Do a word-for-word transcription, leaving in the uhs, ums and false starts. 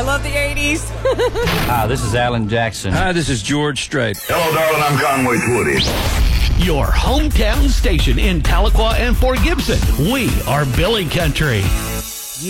I love the eighties. Hi, this is Alan Jackson. Hi, this is George Strait. Hello, darling. I'm Conway Twitty. Your hometown station in Tahlequah and Fort Gibson. We are Billy Country.